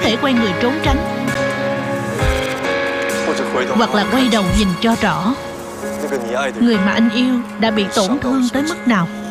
thể quay người trốn tránh, hoặc là quay đầu nhìn cho rõ người mà anh yêu đã bị tổn thương tới mức nào.